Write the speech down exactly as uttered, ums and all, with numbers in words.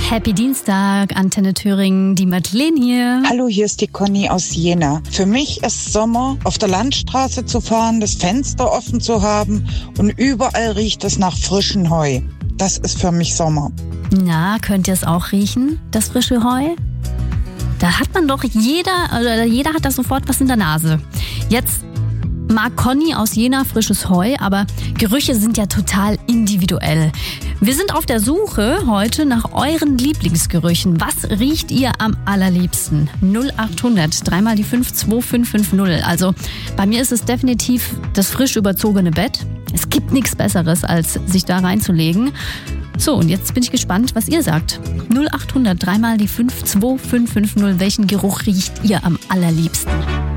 Happy Dienstag, Antenne Thüringen, die Madeleine hier. Hallo, hier ist die Conny aus Jena. Für mich ist Sommer, auf der Landstraße zu fahren, das Fenster offen zu haben und überall riecht es nach frischem Heu. Das ist für mich Sommer. Na, könnt ihr es auch riechen, das frische Heu? Da hat man doch jeder, oder jeder hat da sofort was in der Nase. Jetzt mag Conny aus Jena frisches Heu, aber Gerüche sind ja total individuell. Wir sind auf der Suche heute nach euren Lieblingsgerüchen. Was riecht ihr am allerliebsten? null acht hundert, dreimal die fünf, zwei fünf fünf null. Also bei mir ist es definitiv das frisch überzogene Bett. Es gibt nichts Besseres, als sich da reinzulegen. So, und jetzt bin ich gespannt, was ihr sagt. null acht hundert, dreimal die fünf, zwei fünf fünf null. Welchen Geruch riecht ihr am allerliebsten?